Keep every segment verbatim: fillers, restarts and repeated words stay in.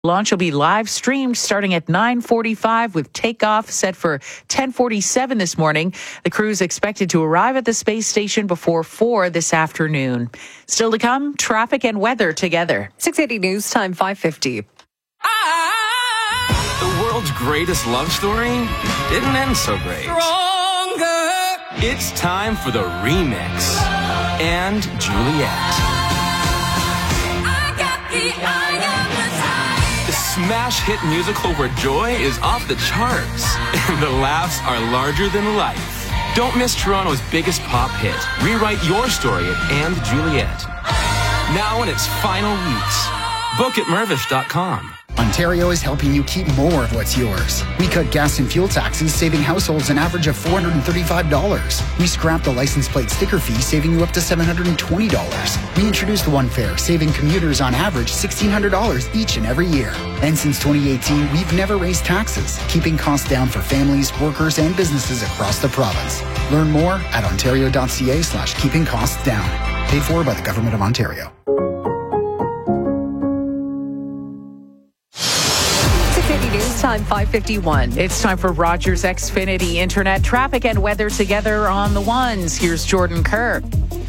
Launch will be live streamed starting at nine forty-five with takeoff set for ten forty-seven this morning. The crew is expected to arrive at the space station before four this afternoon. Still to come, traffic and weather together. six eighty News Time, five fifty. The world's greatest love story didn't end so great. Stronger. It's time for the remix. And Juliet. I got the eye of the time. The smash hit musical where joy is off the charts and the laughs are larger than life. Don't miss Toronto's biggest pop hit. Rewrite your story at And Juliet. Now in its final weeks. Book at Mirvish dot com. Ontario is helping you keep more of what's yours. We cut gas and fuel taxes, saving households an average of four hundred thirty-five dollars. We scrapped the license plate sticker fee, saving you up to seven hundred twenty dollars. We introduced One Fare, saving commuters on average one thousand six hundred dollars each and every year. And since twenty eighteen, we've never raised taxes, keeping costs down for families, workers, and businesses across the province. Learn more at ontario.ca slash keeping costs down. Paid for by the Government of Ontario. News Time, five fifty-one. It's time for Rogers Xfinity Internet traffic and weather together on the ones. Here's Jordan Kerr.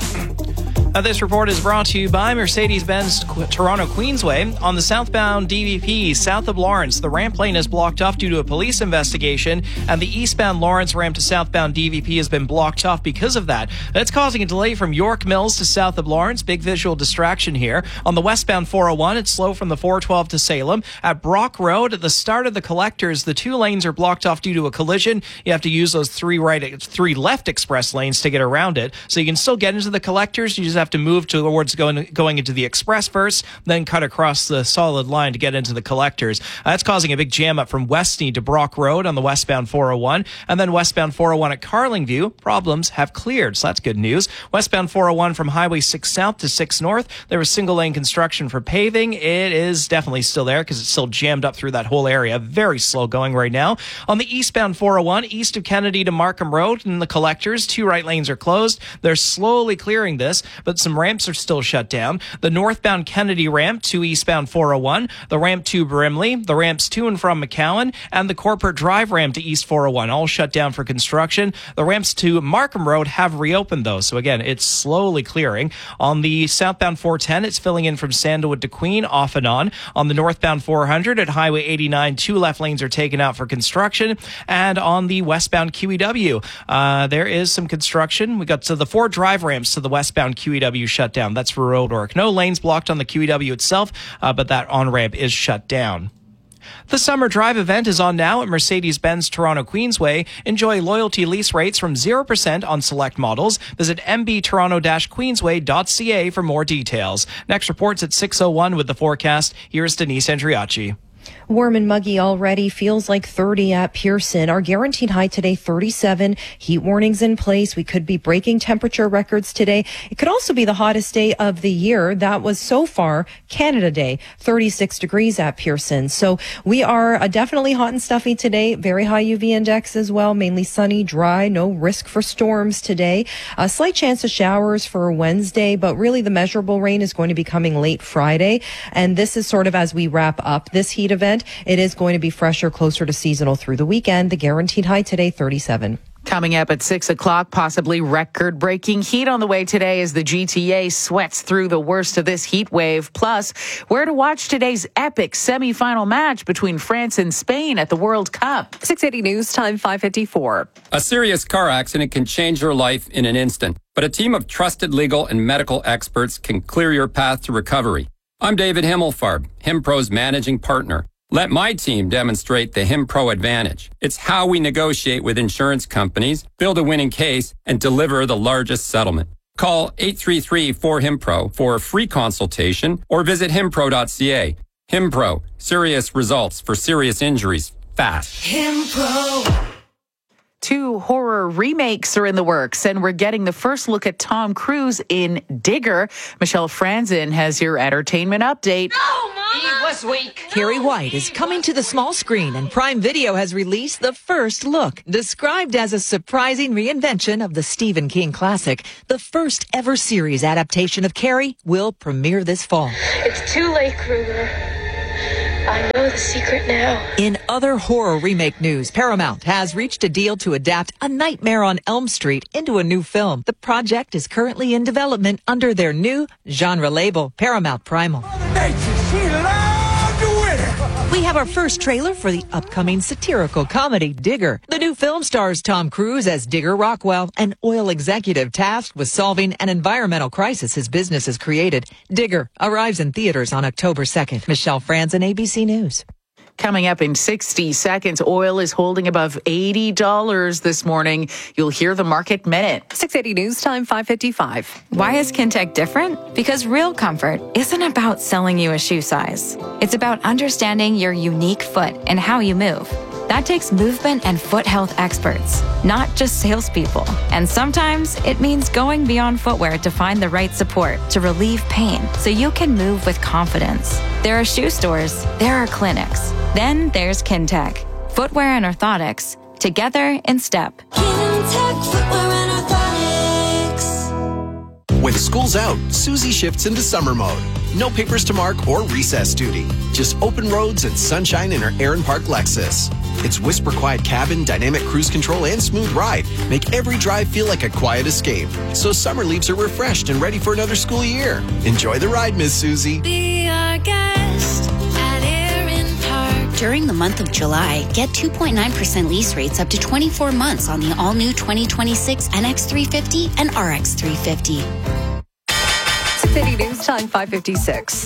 Uh, this report is brought to you by Mercedes-Benz Qu- Toronto Queensway. On the southbound D V P south of Lawrence, the ramp lane is blocked off due to a police investigation, and the eastbound Lawrence ramp to southbound D V P has been blocked off because of that. That's causing a delay from York Mills to south of Lawrence. Big visual distraction here. On the westbound four oh one, it's slow from the four twelve to Salem. At Brock Road, at the start of the collectors, the two lanes are blocked off due to a collision. You have to use those three right, three left express lanes to get around it. So you can still get into the collectors. You just have to move towards going going into the express first, then cut across the solid line to get into the collectors. Uh, that's causing a big jam up from Westney to Brock Road on the westbound four oh one, and then westbound four oh one at Carlingview. Problems have cleared, so that's good news. Westbound four oh one from Highway six South to six North, there was single lane construction for paving. It is definitely still there because it's still jammed up through that whole area. Very slow going right now. On the eastbound four oh one, east of Kennedy to Markham Road in the collectors, two right lanes are closed. They're slowly clearing this, but some ramps are still shut down. The northbound Kennedy ramp to eastbound four oh one, the ramp to Brimley, the ramps to and from McCowan, and the Corporate Drive ramp to East four oh one, all shut down for construction. The ramps to Markham Road have reopened, though, so again, it's slowly clearing. On the southbound four ten, it's filling in from Sandalwood to Queen, off and on. On the northbound four hundred at Highway eighty-nine, two left lanes are taken out for construction. And on the westbound Q E W, uh, there is some construction. We got to the four drive ramps to the westbound Q E W shut down. That's for road work. No lanes blocked on the Q E W itself, uh, but that on-ramp is shut down. The Summer Drive event is on now at Mercedes-Benz Toronto Queensway. Enjoy loyalty lease rates from zero percent on select models. Visit m b toronto dash queensway dot c a for more details. Next report's at six oh one with the forecast. Here's Denise Andriacci. Warm and muggy already, feels like thirty at Pearson. Our guaranteed high today, thirty-seven. Heat warnings in place. We could be breaking temperature records today. It could also be the hottest day of the year. That was so far Canada Day, thirty-six degrees at Pearson. So we are uh, definitely hot and stuffy today. Very high U V index as well. Mainly sunny, dry, no risk for storms today. A slight chance of showers for Wednesday, but really the measurable rain is going to be coming late Friday. And this is sort of as we wrap up this heat event. It is going to be fresher, closer to seasonal through the weekend. The guaranteed high today, thirty-seven. Coming up at six o'clock, possibly record-breaking heat on the way today as the G T A sweats through the worst of this heat wave. Plus, where to watch today's epic semifinal match between France and Spain at the World Cup. six eighty News Time, five fifty-four. A serious car accident can change your life in an instant, but a team of trusted legal and medical experts can clear your path to recovery. I'm David Himmelfarb, HimPro's managing partner. Let my team demonstrate the HimPro advantage. It's how we negotiate with insurance companies, build a winning case, and deliver the largest settlement. Call eight three three four HimPro for a free consultation or visit himpro dot c a. HimPro, serious results for serious injuries, fast. HimPro. Two horror remakes are in the works, and we're getting the first look at Tom Cruise in Digger. Michelle Franzen has your entertainment update. No, Mama! He was weak. Carrie White is coming to the small screen, and Prime Video has released the first look. Described as a surprising reinvention of the Stephen King classic, the first ever series adaptation of Carrie will premiere this fall. It's too late, Kruger. I know the secret now. In other horror remake news, Paramount has reached a deal to adapt A Nightmare on Elm Street into a new film. The project is currently in development under their new genre label, Paramount Primal. We have our first trailer for the upcoming satirical comedy Digger. The new film stars Tom Cruise as Digger Rockwell, an oil executive tasked with solving an environmental crisis his business has created. Digger arrives in theaters on October second. Michelle Franzen, A B C News. Coming up in sixty seconds, oil is holding above eighty dollars this morning. You'll hear the market minute. six eighty News Time, five fifty-five. Why is Kintec different? Because real comfort isn't about selling you a shoe size. It's about understanding your unique foot and how you move. That takes movement and foot health experts, not just salespeople. And sometimes it means going beyond footwear to find the right support to relieve pain so you can move with confidence. There are shoe stores, there are clinics. Then there's Kintec, footwear and orthotics, together in step. Kintec Footwear and Orthotics. When school's out, Susie shifts into summer mode. No papers to mark or recess duty. Just open roads and sunshine in her Aaron Park Lexus. Its whisper quiet cabin, dynamic cruise control, and smooth ride make every drive feel like a quiet escape. So summer leaves her refreshed and ready for another school year. Enjoy the ride, Miss Susie. Be our guest at Aaron Park. During the month of July, get two point nine percent lease rates up to twenty-four months on the all-new twenty twenty-six N X three fifty and R X three fifty. six eighty News Time, five fifty-six.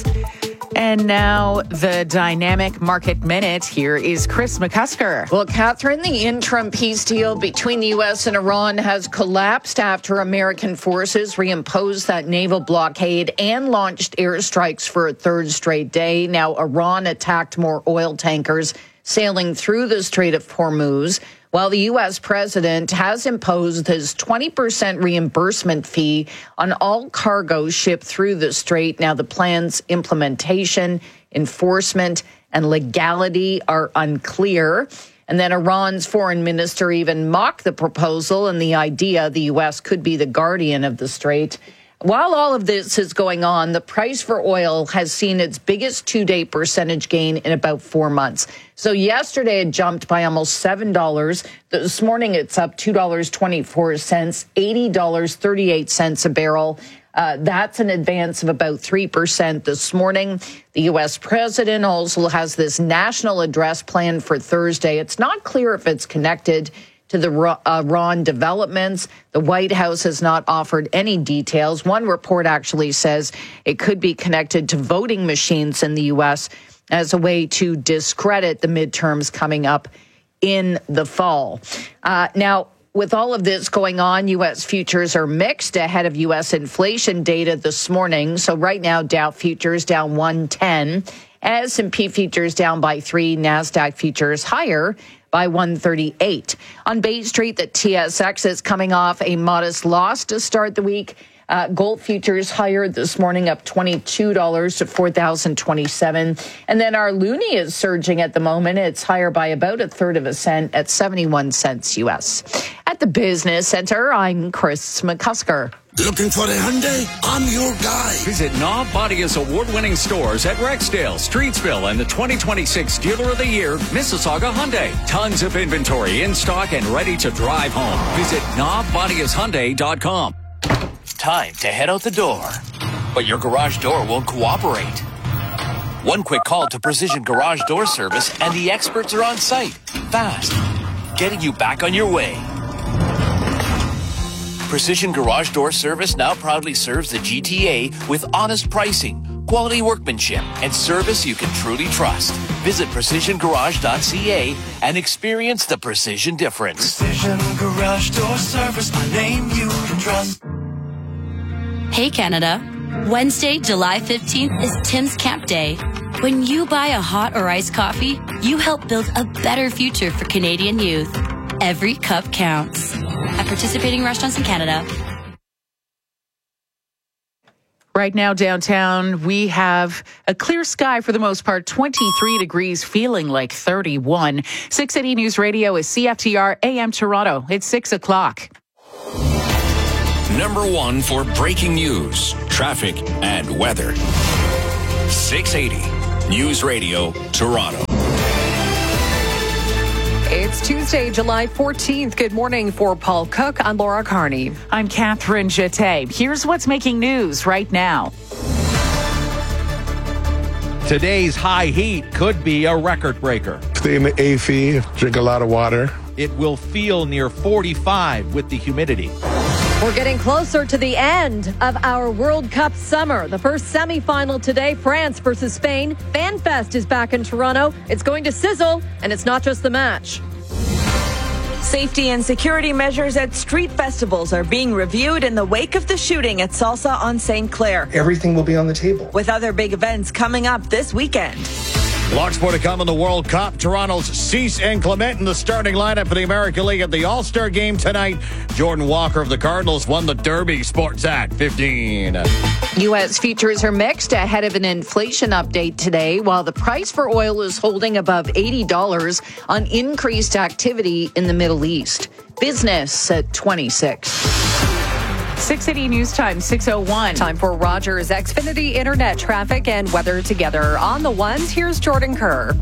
And now the dynamic market minute. Here is Chris McCusker. Well, Catherine, the interim peace deal between the U S and Iran has collapsed after American forces reimposed that naval blockade and launched airstrikes for a third straight day. Now, Iran attacked more oil tankers sailing through the Strait of Hormuz, while the U S president has imposed his twenty percent reimbursement fee on all cargo shipped through the strait. Now, the plan's implementation, enforcement, and legality are unclear. And then Iran's foreign minister even mocked the proposal and the idea the U S could be the guardian of the strait. While all of this is going on, the price for oil has seen its biggest two-day percentage gain in about four months. So yesterday it jumped by almost seven dollars. This morning it's up two dollars and twenty-four cents, eighty dollars and thirty-eight cents a barrel. Uh, that's an advance of about three percent this morning. The U S president also has this national address planned for Thursday. It's not clear if it's connected to the Iran developments. The White House has not offered any details. One report actually says it could be connected to voting machines in the U S as a way to discredit the midterms coming up in the fall. Uh, now, with all of this going on, U S futures are mixed ahead of U S inflation data this morning. So right now, Dow futures down one ten, S and P futures down by three, NASDAQ futures higher by one thirty-eight. On Bay Street, the T S X is coming off a modest loss to start the week. Uh, gold futures higher this morning, up twenty-two dollars to four thousand twenty-seven. And then our loonie is surging at the moment. It's higher by about a third of a cent at seventy-one cents U S. At the Business Center, I'm Chris McCusker. Looking for a Hyundai? I'm your guy. Visit Knob Bodia's award-winning stores at Rexdale, Streetsville, and the twenty twenty-six Dealer of the Year, Mississauga Hyundai. Tons of inventory in stock and ready to drive home. Visit knob bodias hyundai dot com. Time to head out the door, but your garage door won't cooperate. One quick call to Precision Garage Door Service and the experts are on site, fast, getting you back on your way. Precision Garage Door Service now proudly serves the G T A with honest pricing, quality workmanship, and service you can truly trust. Visit precision garage dot c a and experience the precision difference. Precision Garage Door Service, my name you can trust. Hey Canada, Wednesday, July fifteenth is Tim's Camp Day. When you buy a hot or iced coffee, you help build a better future for Canadian youth. Every cup counts. At participating restaurants in Canada. Right now downtown, we have a clear sky for the most part, twenty-three degrees, feeling like thirty-one. six eighty News Radio is C F T R A M Toronto. It's six o'clock. Number one for breaking news, traffic, and weather. six eighty. News Radio, Toronto. It's Tuesday, July fourteenth. Good morning for Paul Cook. I'm Laura Carney. I'm Catherine Jeté. Here's what's making news right now. Today's high heat could be a record breaker. Stay in the A C, drink a lot of water. It will feel near forty-five with the humidity. We're getting closer to the end of our World Cup summer. The first semifinal today, France versus Spain. FanFest is back in Toronto. It's going to sizzle, and it's not just the match. Safety and security measures at street festivals are being reviewed in the wake of the shooting at Salsa on Saint Clair. Everything will be on the table. With other big events coming up this weekend. Lots more to come in the World Cup. Toronto's Cease and Clement in the starting lineup for the American League at the All-Star Game tonight. Jordan Walker of the Cardinals won the Derby. Sportsat fifteen. U S futures are mixed ahead of an inflation update today, while the price for oil is holding above eighty dollars on increased activity in the Middle East. Business at twenty-six. six eighty News Time, six oh one. Time for Rogers Xfinity Internet traffic and weather together. On the ones, here's Jordan Kerr.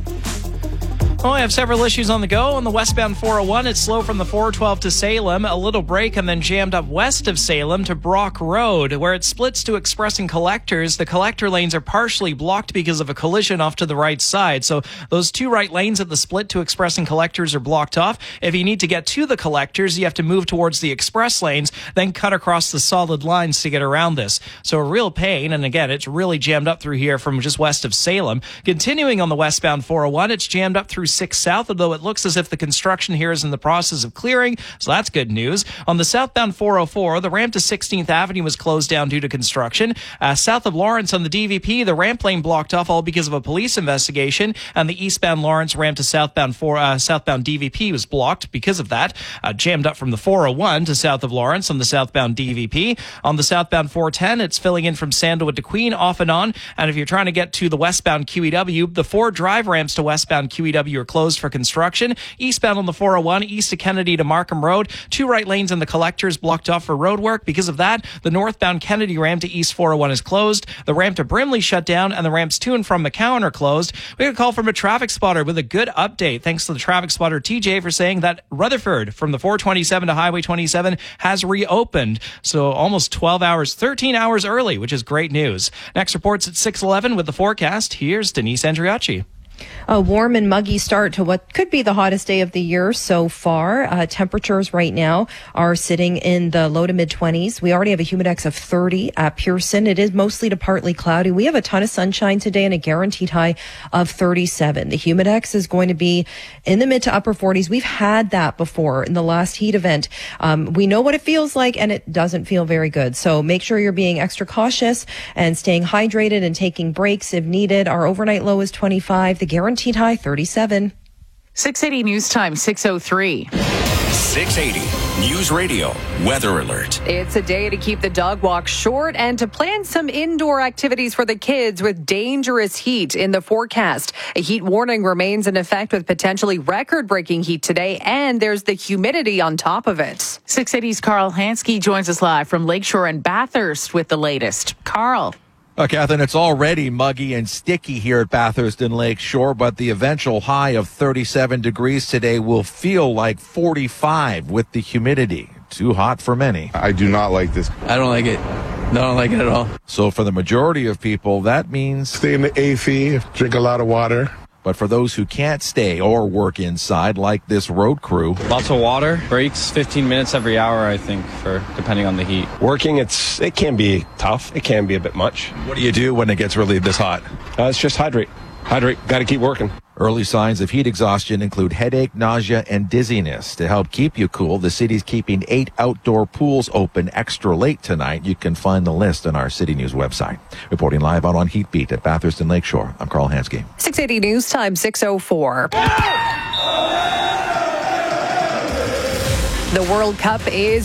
Well, I have several issues on the go. On the westbound four oh one, it's slow from the four twelve to Salem, a little break, and then jammed up west of Salem to Brock Road, where it splits to Express and Collectors. The collector lanes are partially blocked because of a collision off to the right side. So those two right lanes at the split to Express and Collectors are blocked off. If you need to get to the collectors, you have to move towards the express lanes, then cut across the solid lines to get around this. So a real pain, and again, it's really jammed up through here from just west of Salem. Continuing on the westbound four oh one, it's jammed up through six South, although it looks as if the construction here is in the process of clearing, so that's good news. On the southbound four oh four, the ramp to sixteenth Avenue was closed down due to construction. Uh, south of Lawrence on the D V P, the ramp lane blocked off all because of a police investigation, and the eastbound Lawrence ramp to southbound four, uh, southbound D V P was blocked because of that. Uh, jammed up from the four oh one to south of Lawrence on the southbound D V P. On the southbound four ten, it's filling in from Sandalwood to Queen off and on, and if you're trying to get to the westbound Q E W, the four drive ramps to westbound Q E W are closed for construction. Eastbound on the four oh one, east of Kennedy to Markham Road, two right lanes in the collectors blocked off for road work. Because of that, the northbound Kennedy ramp to East four oh one is closed. The ramp to Brimley shut down, and the ramps to and from McCowan are closed. We got a call from a traffic spotter with a good update. Thanks to the traffic spotter T J for saying that Rutherford from the four twenty-seven to Highway twenty-seven has reopened. So almost twelve hours, thirteen hours early, which is great news. Next reports at six eleven with the forecast. Here's Denise Andriacci. A warm and muggy start to what could be the hottest day of the year so far. Uh, temperatures right now are sitting in the low to mid twenties. We already have a humidex of thirty at Pearson. It is mostly to partly cloudy. We have a ton of sunshine today and a guaranteed high of thirty-seven. The humidex is going to be in the mid to upper forties. We've had that before in the last heat event. Um, we know what it feels like, and it doesn't feel very good. So make sure you're being extra cautious and staying hydrated and taking breaks if needed. Our overnight low is twenty-five. The guaranteed high, thirty-seven. six eighty News Time, six oh three. six eighty News Radio Weather Alert. It's a day to keep the dog walk short and to plan some indoor activities for the kids with dangerous heat in the forecast. A heat warning remains in effect with potentially record-breaking heat today, and there's the humidity on top of it. six eighty's Carl Hansky joins us live from Lakeshore and Bathurst with the latest. Carl. Uh, Catherine, it's already muggy and sticky here at Bathurst and Lakeshore, but the eventual high of thirty-seven degrees today will feel like forty-five with the humidity. Too hot for many. I do not like this. I don't like it. No, I don't like it at all. So for the majority of people, that means stay in the A C, drink a lot of water. But for those who can't stay or work inside, like this road crew, lots of water, breaks fifteen minutes every hour, I think, for depending on the heat. Working, it's it can be tough. It can be a bit much. What do you do when it gets really this hot? Uh, it's just hydrate. Hydrate. Got to keep working. Early signs of heat exhaustion include headache, nausea, and dizziness. To help keep you cool, the city's keeping eight outdoor pools open extra late tonight. You can find the list on our City News website. Reporting live out on Heat Beat at Bathurst and Lakeshore, I'm Carl Hansky. six eighty News Time, six oh four. The World Cup is back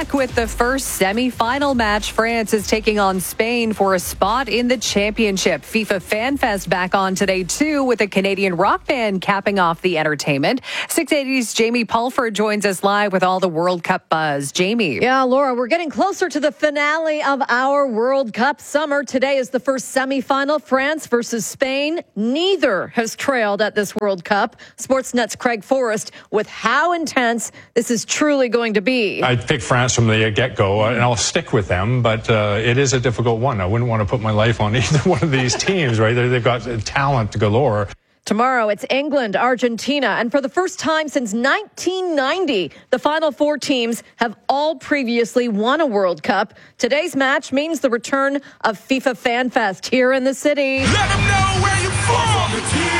back with the first semi-final match. France is taking on Spain for a spot in the championship. FIFA Fan Fest back on today, too, with a Canadian rock band capping off the entertainment. six eighty's Jamie Pulford joins us live with all the World Cup buzz. Jamie. Yeah, Laura, we're getting closer to the finale of our World Cup summer. Today is the first semi-final, France versus Spain. Neither has trailed at this World Cup. Sportsnet's Craig Forrest with how intense this is truly going to be. I'd pick France from the get-go, and I'll stick with them, but uh, it is a difficult one. I wouldn't want to put my life on either one of these teams, right? They've got talent galore. Tomorrow, it's England, Argentina, and for the first time since nineteen ninety, the final four teams have all previously won a World Cup. Today's match means the return of FIFA Fan Fest here in the city. Let them know where you're from.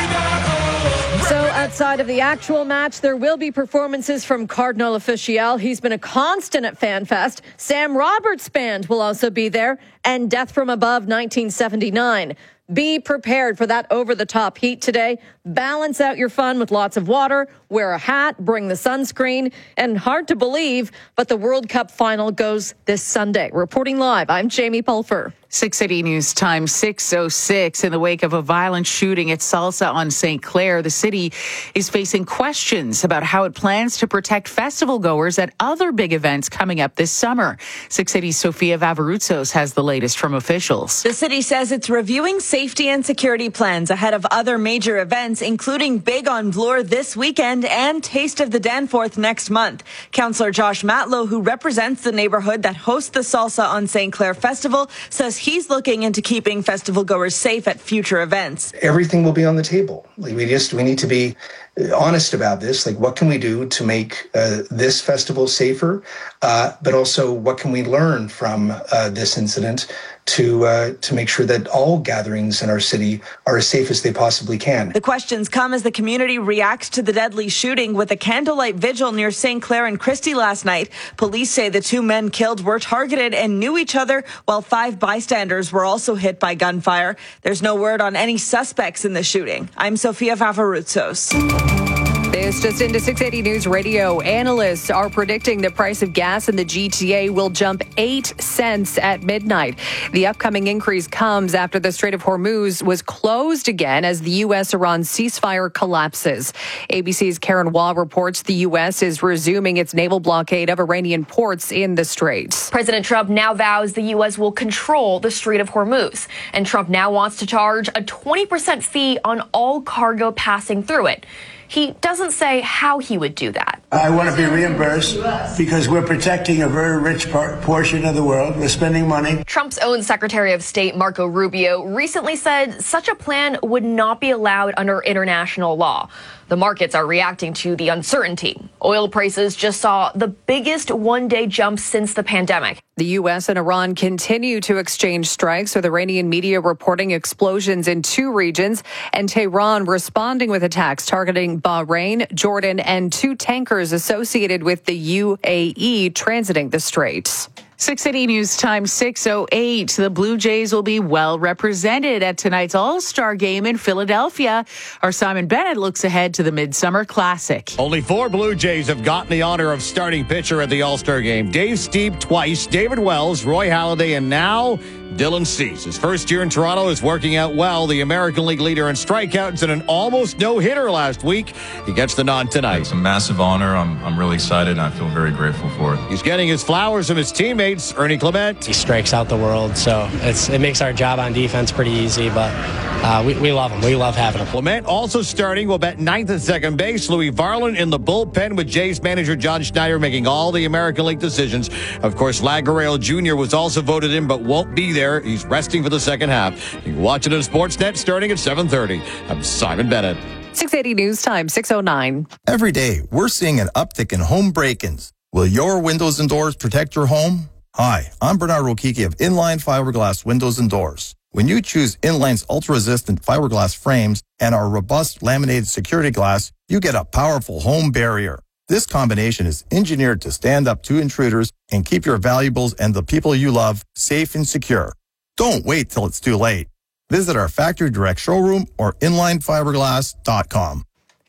So outside of the actual match, there will be performances from Cardinal Official. He's been a constant at Fan Fest. Sam Roberts' band will also be there, and Death from Above nineteen seventy-nine. Be prepared for that over-the-top heat today. Balance out your fun with lots of water, wear a hat, bring the sunscreen, and hard to believe, but the World Cup final goes this Sunday. Reporting live, I'm Jamie Pulfer. six eighty News Time, six oh six. In the wake of a violent shooting at Salsa on Saint Clair, the city is facing questions about how it plans to protect festival goers at other big events coming up this summer. six eighty's Sofia Vavarutsos has the latest from officials. The city says it's reviewing safety and security plans ahead of other major events, including Big on Vloer this weekend and Taste of the Danforth next month. Councillor Josh Matlow, who represents the neighborhood that hosts the Salsa on Saint Clair Festival, says he's looking into keeping festival goers safe at future events. Everything will be on the table. Like we just we need to be honest about this. Like, what can we do to make uh, this festival safer? Uh, but also, what can we learn from uh, this incident to uh, to make sure that all gatherings in our city are as safe as they possibly can? The questions come as the community reacts to the deadly shooting with a candlelight vigil near Saint Clair and Christie last night. Police say the two men killed were targeted and knew each other, while five bystanders were also hit by gunfire. There's no word on any suspects in the shooting. I'm Sofia Vavarutsos. This just into six eighty News Radio. Analysts are predicting the price of gas in the G T A will jump eight cents at midnight. The upcoming increase comes after the Strait of Hormuz was closed again as the U S-Iran ceasefire collapses. A B C's Karen Waugh reports the U S is resuming its naval blockade of Iranian ports in the Straits. President Trump now vows the U S will control the Strait of Hormuz, and Trump now wants to charge a twenty percent fee on all cargo passing through it. He doesn't say how he would do that. I want to be reimbursed because we're protecting a very rich par- portion of the world. We're spending money. Trump's own Secretary of State, Marco Rubio, recently said such a plan would not be allowed under international law. The markets are reacting to the uncertainty. Oil prices just saw the biggest one-day jump since the pandemic. The U S and Iran continue to exchange strikes, with Iranian media reporting explosions in two regions and Tehran responding with attacks targeting Bahrain, Jordan, and two tankers associated with the U A E transiting the Straits. six eighty News Time, six oh eight. The Blue Jays will be well represented at tonight's All-Star Game in Philadelphia. Our Simon Bennett looks ahead to the Midsummer Classic. Only four Blue Jays have gotten the honor of starting pitcher at the All-Star Game. Dave Stieb twice, David Wells, Roy Halladay, and now Dylan Cease. His first year in Toronto is working out well. The American League leader in strikeouts and an almost no-hitter last week. He gets the nod tonight. It's a massive honor. I'm, I'm really excited, and I feel very grateful for it. He's getting his flowers from his teammates. Ernie Clement. He strikes out the world, so it's, it makes our job on defense pretty easy, but uh, we, we love him. We love having him. Clement also starting. We'll bet ninth at second base. Louis Varland in the bullpen with Jays manager John Schneider making all the American League decisions. Of course, Lagarelle Junior was also voted in but won't be there. He's resting for the second half. You can watch it on Sportsnet starting at seven thirty. I'm Simon Bennett. six eighty News Time, six oh nine. Every day, we're seeing an uptick in home break-ins. Will your windows and doors protect your home? Hi, I'm Bernard Rokiki of Inline Fiberglass Windows and Doors. When you choose Inline's ultra-resistant fiberglass frames and our robust laminated security glass, you get a powerful home barrier. This combination is engineered to stand up to intruders and keep your valuables and the people you love safe and secure. Don't wait till it's too late. Visit our factory direct showroom or inline fiberglass dot com.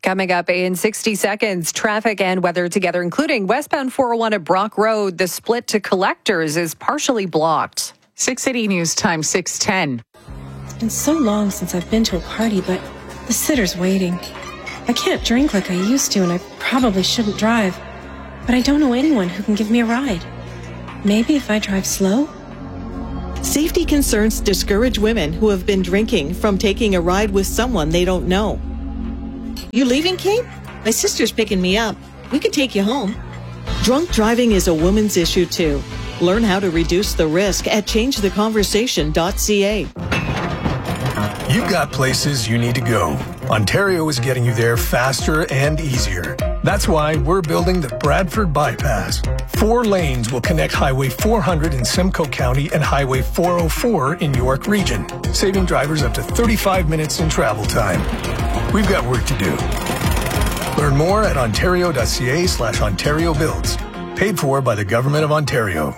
Coming up in sixty seconds, traffic and weather together, including westbound four oh one at Brock Road. The split to Collectors is partially blocked. six eighty News Time, six ten. It's been so long since I've been to a party, but the sitter's waiting. I can't drink like I used to, and I probably shouldn't drive. But I don't know anyone who can give me a ride. Maybe if I drive slow? Safety concerns discourage women who have been drinking from taking a ride with someone they don't know. You leaving, Kate? My sister's picking me up. We could take you home. Drunk driving is a woman's issue, too. Learn how to reduce the risk at change the conversation dot c a. You've got places you need to go. Ontario is getting you there faster and easier. That's why we're building the Bradford Bypass. Four lanes will connect Highway four hundred in Simcoe County and Highway four oh four in York Region, saving drivers up to thirty-five minutes in travel time. We've got work to do. Learn more at ontario dot c a slash Ontario Builds. Paid for by the Government of Ontario.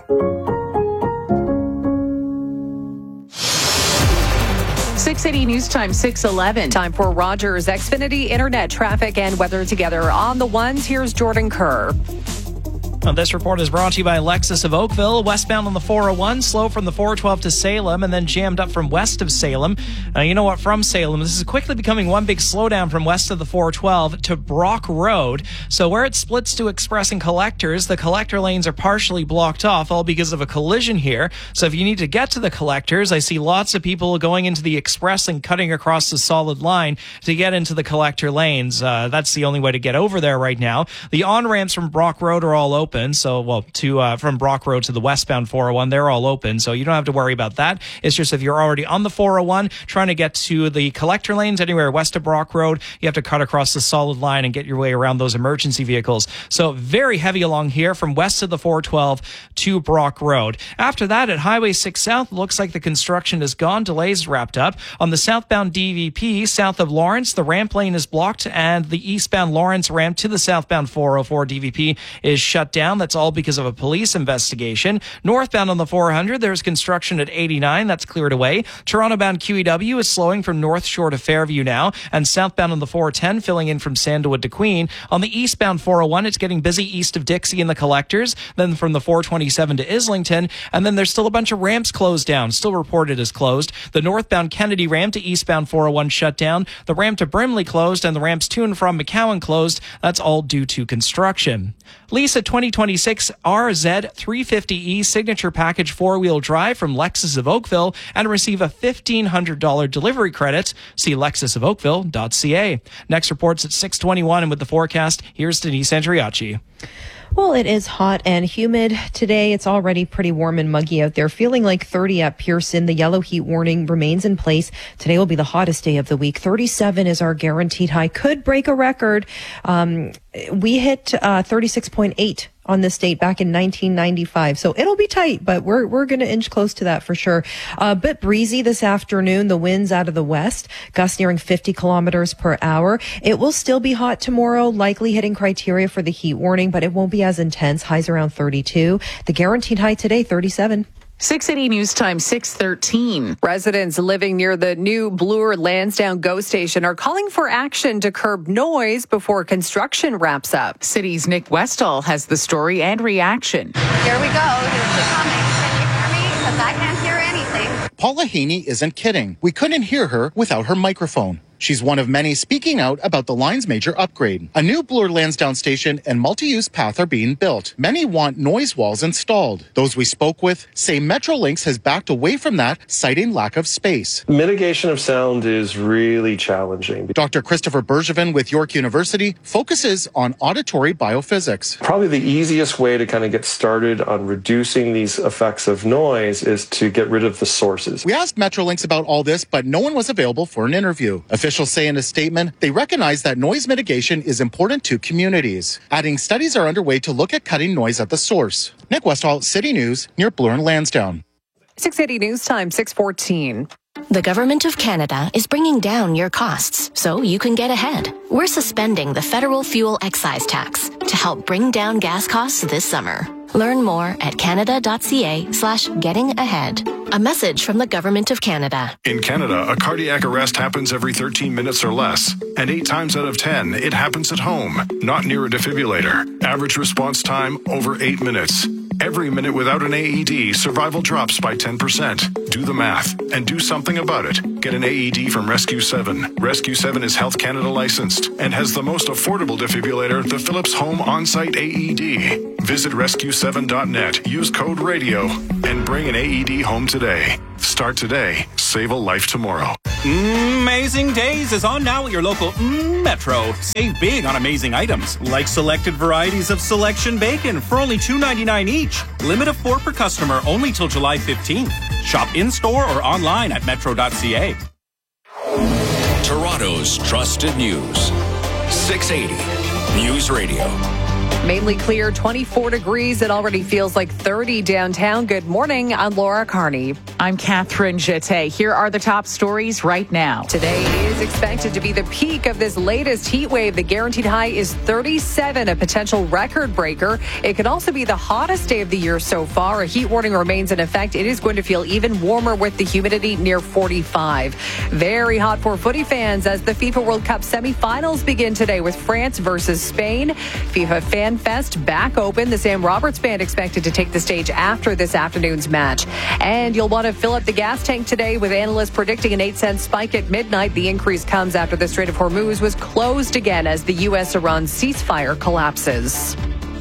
six eighty News Time, six eleven. Time for Rogers Xfinity Internet traffic and weather together on the ones. Here's Jordan Kerr. Now, this report is brought to you by Lexus of Oakville. Westbound on the four oh one, slow from the four twelve to Salem, and then jammed up from west of Salem. Now, you know what? From Salem, this is quickly becoming one big slowdown from west of the four twelve to Brock Road. So where it splits to Express and Collectors, the collector lanes are partially blocked off, all because of a collision here. So if you need to get to the Collectors, I see lots of people going into the Express and cutting across the solid line to get into the collector lanes. Uh, that's the only way to get over there right now. The on-ramps from Brock Road are all open. So, well, to uh, from Brock Road to the westbound four oh one, they're all open. So you don't have to worry about that. It's just if you're already on the four oh one, trying to get to the collector lanes anywhere west of Brock Road, you have to cut across the solid line and get your way around those emergency vehicles. So very heavy along here from west of the four twelve to Brock Road. After that, at Highway six South, looks like the construction is gone. Delays wrapped up. On the southbound D V P, south of Lawrence, the ramp lane is blocked, and the eastbound Lawrence ramp to the southbound four oh four D V P is shut down. That's all because of a police investigation. Northbound on the four hundred, there's construction at eighty-nine. That's cleared away. Toronto-bound Q E W is slowing from North Shore to Fairview now, and southbound on the four ten, filling in from Sandalwood to Queen. On the eastbound four oh one, it's getting busy east of Dixie and the Collectors, then from the four twenty-seven to Islington, and then there's still a bunch of ramps closed down, still reported as closed. The northbound Kennedy ramp to eastbound four oh one shut down, the ramp to Brimley closed, and the ramps to and from McCowan closed. That's all due to construction. Lease a twenty twenty-six R Z three fifty E signature package four-wheel drive from Lexus of Oakville and receive a fifteen hundred dollars delivery credit. See lexus of oakville dot c a. Next report's at six twenty-one, and with the forecast, here's Denise Andriacci. Well, it is hot and humid today. It's already pretty warm and muggy out there. Feeling like thirty at Pearson. The yellow heat warning remains in place. Today will be the hottest day of the week. thirty-seven is our guaranteed high. Could break a record. Um, we hit uh, thirty-six point eight on this date back in nineteen ninety-five. So it'll be tight, but we're we're going to inch close to that for sure. A uh, bit breezy this afternoon. The winds out of the west, gusts nearing fifty kilometers per hour. It will still be hot tomorrow, likely hitting criteria for the heat warning, but it won't be as intense. Highs around thirty-two. The guaranteed high today, thirty-seven. six eighty News Time, six thirteen. Residents living near the new Bloor Lansdowne GO station are calling for action to curb noise before construction wraps up. City's Nick Westall has the story and reaction. Here we go. Here's the coming. Can you hear me? Because I can't hear anything. Paula Haney isn't kidding. We couldn't hear her without her microphone. She's one of many speaking out about the line's major upgrade. A new Bloor Lansdowne station and multi-use path are being built. Many want noise walls installed. Those we spoke with say Metrolinx has backed away from that, citing lack of space. Mitigation of sound is really challenging. Doctor Christopher Bergevin with York University focuses on auditory biophysics. Probably the easiest way to kind of get started on reducing these effects of noise is to get rid of the sources. We asked Metrolinx about all this, but no one was available for an interview. Officials say in a statement they recognize that noise mitigation is important to communities, adding studies are underway to look at cutting noise at the source. Nick Westall, City News, near Bloor and Lansdowne. six eighty News Time, six fourteen. The Government of Canada is bringing down your costs so you can get ahead. We're suspending the federal fuel excise tax to help bring down gas costs this summer. Learn more at canada.ca slash getting ahead. A message from the Government of Canada. In Canada, a cardiac arrest happens every thirteen minutes or less. And eight times out of ten, it happens at home, not near a defibrillator. Average response time, over eight minutes. Every minute without an A E D, survival drops by ten percent. Do the math and do something about it. Get an A E D from Rescue seven. Rescue seven is Health Canada licensed and has the most affordable defibrillator, the Philips Home On-Site A E D. Visit rescue seven dot net, use code RADIO, and bring an A E D home today. Start today. Save a life tomorrow. Amazing Days is on now at your local mm, Metro. Save big on amazing items, like selected varieties of Selection Bacon for only two ninety-nine each. Limit of four per customer, only till July fifteenth. Shop in-store or online at metro dot c a. Toronto's trusted news. six eighty News Radio. Mainly clear, twenty-four degrees. It already feels like thirty downtown. Good morning. I'm Laura Carney. I'm Catherine Jeté. Here are the top stories right now. Today is expected to be the peak of this latest heat wave. The guaranteed high is thirty-seven, a potential record breaker. It could also be the hottest day of the year so far. A heat warning remains in effect. It is going to feel even warmer with the humidity near forty-five. Very hot for footy fans as the FIFA World Cup semifinals begin today with France versus Spain. FIFA Fan Fest back open. The Sam Roberts Band expected to take the stage after this afternoon's match. And you'll want to fill up the gas tank today with analysts predicting an eight cent spike at midnight. The increase comes after the Strait of Hormuz was closed again as the U S Iran ceasefire collapses.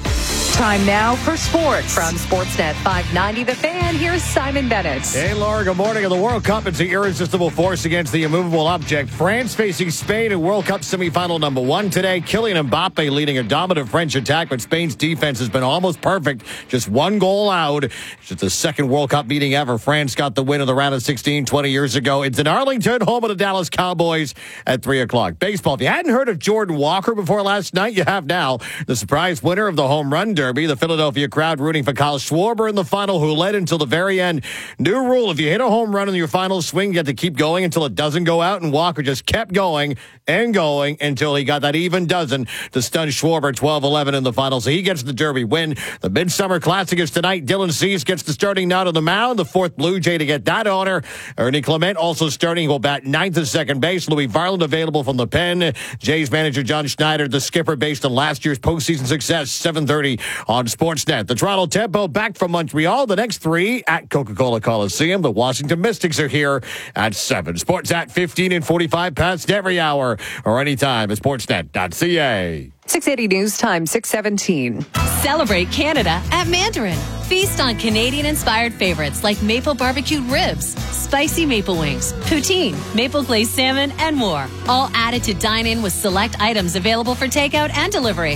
Time now for sports. From Sportsnet five ninety The Fan, here's Simon Bennett. Hey, Laura, good morning. In the World Cup, it's the irresistible force against the immovable object. France facing Spain in World Cup semifinal number one today. Kylian Mbappe leading a dominant French attack, but Spain's defense has been almost perfect. Just one goal out. It's just the second World Cup meeting ever. France got the win in the round of sixteen twenty years ago. It's in Arlington, home of the Dallas Cowboys at three o'clock. Baseball. If you hadn't heard of Jordan Walker before last night, you have now. The surprise winner of the home run derby. The Philadelphia crowd rooting for Kyle Schwarber in the final, who led until the very end. New rule, if you hit a home run in your final swing, you have to keep going until it doesn't go out, and Walker just kept going and going until he got that even dozen to stun Schwarber twelve eleven in the final, so he gets the derby win. The Midsummer Classic is tonight. Dylan Cease gets the starting nod on the mound, the fourth Blue Jay to get that honor. Ernie Clement also starting. Will bat ninth and second base. Louis Varland available from the pen. Jays manager John Schneider, the skipper, based on last year's postseason success. seven thirty on Sportsnet. The Toronto Tempo back from Montreal. The next three at Coca-Cola Coliseum. The Washington Mystics are here at seven. Sports at fifteen and forty-five past every hour or anytime at sportsnet dot c a. six eighty News Time, six seventeen. Celebrate Canada at Mandarin. Feast on Canadian-inspired favorites like maple barbecued ribs, spicy maple wings, poutine, maple glazed salmon, and more. All added to dine in with select items available for takeout and delivery.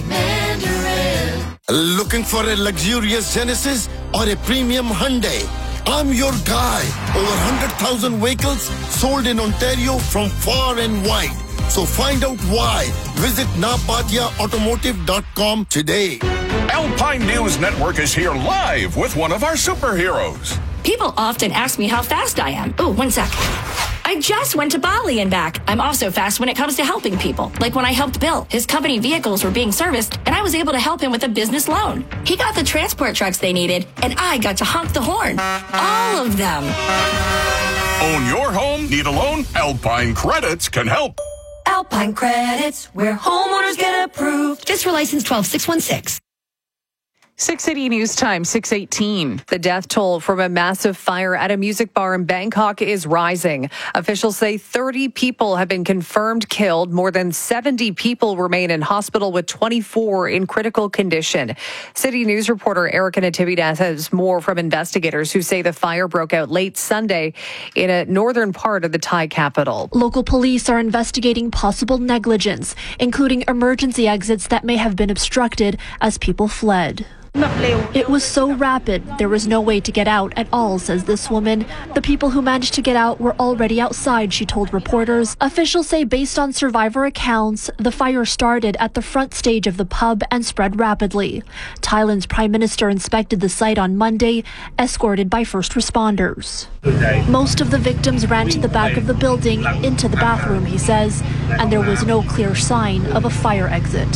Mandarin. Looking for a luxurious Genesis or a premium Hyundai? I'm your guy. Over one hundred thousand vehicles sold in Ontario from far and wide. So find out why. Visit napatia automotive dot com today. Alpine News Network is here live with one of our superheroes. People often ask me how fast I am. Oh, one sec. I just went to Bali and back. I'm also fast when it comes to helping people. Like when I helped Bill. His company vehicles were being serviced, and I was able to help him with a business loan. He got the transport trucks they needed, and I got to honk the horn. All of them. Own your home? Need a loan? Alpine Credits can help. Alpine Credits, where homeowners get approved. Just for license twelve six one six. six eighty News Time, six eighteen. The death toll from a massive fire at a music bar in Bangkok is rising. Officials say thirty people have been confirmed killed. More than seventy people remain in hospital, with twenty-four in critical condition. City News reporter Erica Natividad has more from investigators who say the fire broke out late Sunday in a northern part of the Thai capital. Local police are investigating possible negligence, including emergency exits that may have been obstructed as people fled. It was so rapid, there was no way to get out at all, says this woman. The people who managed to get out were already outside, she told reporters. Officials say based on survivor accounts, the fire started at the front stage of the pub and spread rapidly. Thailand's prime minister inspected the site on Monday, escorted by first responders. Most of the victims ran to the back of the building, into the bathroom, he says, and there was no clear sign of a fire exit.